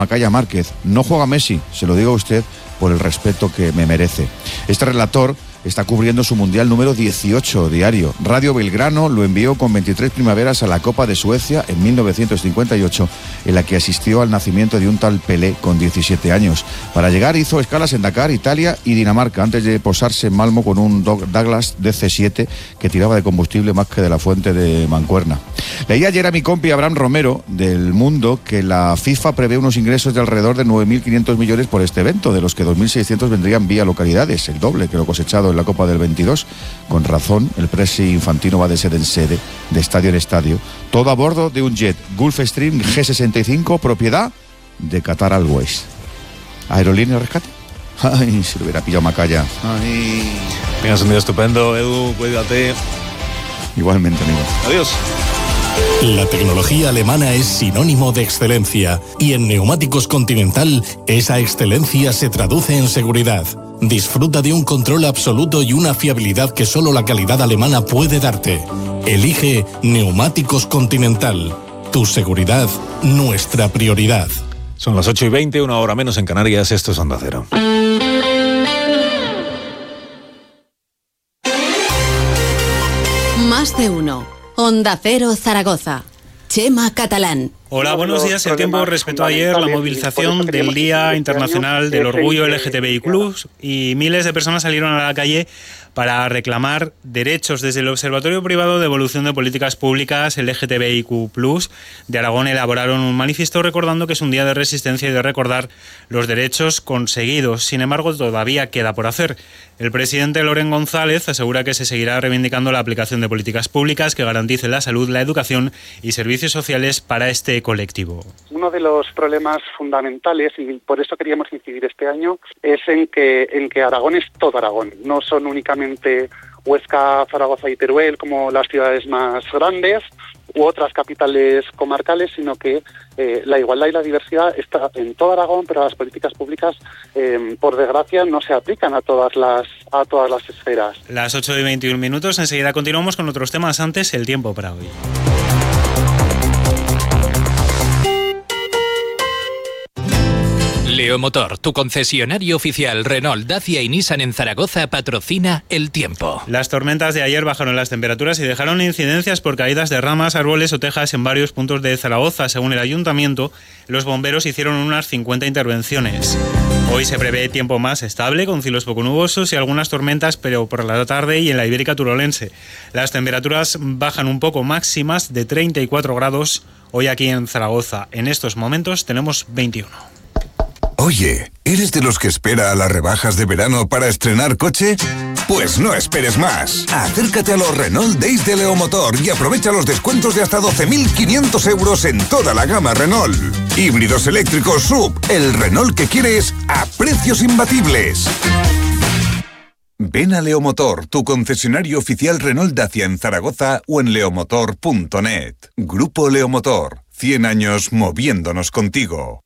Macaya Márquez. No juega Messi, se lo digo a usted por el respeto que me merece. Este relator está cubriendo su Mundial número 18 diario. Radio Belgrano lo envió con 23 primaveras a la Copa de Suecia en 1958, en la que asistió al nacimiento de un tal Pelé con 17 años. Para llegar hizo escalas en Dakar, Italia y Dinamarca, antes de posarse en Malmo con un Douglas DC-7 que tiraba de combustible más que de la fuente de Mancuerna. Leí ayer a mi compi Abraham Romero, del Mundo, que la FIFA prevé unos ingresos de alrededor de 9.500 millones por este evento, de los que 2.600 vendrían vía localidades, el doble que lo cosechado en la Copa del 22. Con razón, el Presi Infantino va de sede en sede, de estadio en estadio, todo a bordo de un jet Gulfstream G65, propiedad de Qatar Airways. ¿Aerolínea Rescate? Ay, si lo hubiera pillado Macaya. Ay. Tengas un día estupendo, Edu, cuídate. Igualmente, amigo. Adiós. La tecnología alemana es sinónimo de excelencia y en Neumáticos Continental esa excelencia se traduce en seguridad. Disfruta de un control absoluto y una fiabilidad que solo la calidad alemana puede darte. Elige Neumáticos Continental. Tu seguridad, nuestra prioridad. Son las 8:20, una hora menos en Canarias. Esto es Onda Cero. Más de uno. Onda Cero Zaragoza. Chema Catalán. Hola, buenos días. El tiempo respetó ayer la movilización del Día Internacional del Orgullo LGTBIQ+, y miles de personas salieron a la calle para reclamar derechos. Desde el Observatorio Privado de Evolución de Políticas Públicas LGTBIQ+ de Aragón elaboraron un manifiesto recordando que es un día de resistencia y de recordar los derechos conseguidos. Sin embargo, todavía queda por hacer. El presidente Loren González asegura que se seguirá reivindicando la aplicación de políticas públicas que garanticen la salud, la educación y servicios sociales para este colectivo. Uno de los problemas fundamentales, y por eso queríamos incidir este año, es en que Aragón es todo Aragón. No son únicamente Huesca, Zaragoza y Teruel como las ciudades más grandes u otras capitales comarcales, sino que la igualdad y la diversidad está en todo Aragón, pero las políticas públicas, por desgracia, no se aplican a todas las esferas. Las 8:21, enseguida continuamos con otros temas. Antes, el tiempo para hoy. Leomotor, tu concesionario oficial Renault, Dacia y Nissan en Zaragoza, patrocina el tiempo. Las tormentas de ayer bajaron las temperaturas y dejaron incidencias por caídas de ramas, árboles o tejas en varios puntos de Zaragoza. Según el ayuntamiento, los bomberos hicieron unas 50 intervenciones. Hoy se prevé tiempo más estable, con cielos poco nubosos y algunas tormentas, pero por la tarde y en la Ibérica Turolense. Las temperaturas bajan un poco, máximas de 34 grados hoy aquí en Zaragoza. En estos momentos tenemos 21. Oye, ¿eres de los que espera a las rebajas de verano para estrenar coche? Pues no esperes más. Acércate a los Renault Days de Leomotor y aprovecha los descuentos de hasta 12.500 euros en toda la gama Renault. Híbridos eléctricos SUV, el Renault que quieres a precios imbatibles. Ven a Leomotor, tu concesionario oficial Renault Dacia en Zaragoza o en leomotor.net. Grupo Leomotor, 100 años moviéndonos contigo.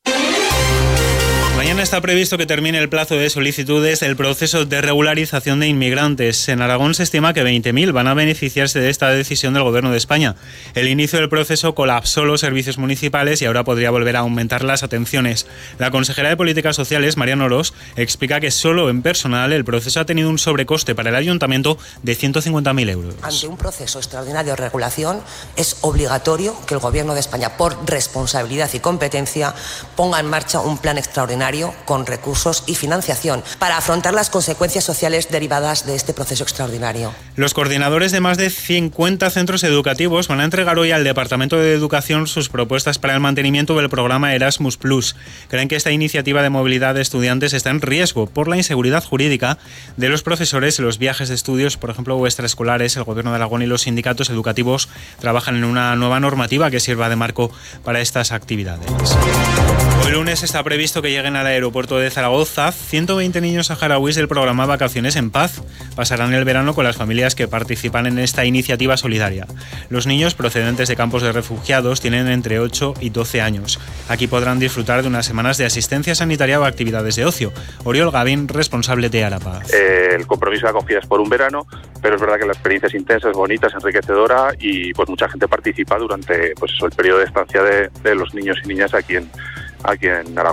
Mañana está previsto que termine el plazo de solicitudes del proceso de regularización de inmigrantes. En Aragón se estima que 20.000 van a beneficiarse de esta decisión del Gobierno de España. El inicio del proceso colapsó los servicios municipales y ahora podría volver a aumentar las atenciones. La consejera de Políticas Sociales, Mariano Orós, explica que solo en personal el proceso ha tenido un sobrecoste para el ayuntamiento de 150.000 euros. Ante un proceso extraordinario de regulación es obligatorio que el Gobierno de España, por responsabilidad y competencia, ponga en marcha un plan extraordinario con recursos y financiación para afrontar las consecuencias sociales derivadas de este proceso extraordinario. Los coordinadores de más de 50 centros educativos van a entregar hoy al Departamento de Educación sus propuestas para el mantenimiento del programa Erasmus+. Creen que esta iniciativa de movilidad de estudiantes está en riesgo por la inseguridad jurídica de los profesores en los viajes de estudios, por ejemplo, extraescolares. El Gobierno de Aragón y los sindicatos educativos trabajan en una nueva normativa que sirva de marco para estas actividades. Hoy lunes está previsto que lleguen al aeropuerto de Zaragoza 120 niños saharauis del programa Vacaciones en Paz. Pasarán el verano con las familias que participan en esta iniciativa solidaria. Los niños procedentes de campos de refugiados tienen entre 8 y 12 años. Aquí podrán disfrutar de unas semanas de asistencia sanitaria o actividades de ocio. Oriol Gavín, responsable de Arapa. El compromiso de acogida es por un verano, pero es verdad que la experiencia es intensa, es bonita, es enriquecedora y pues mucha gente participa durante el periodo de estancia de los niños y niñas aquí en Aragón.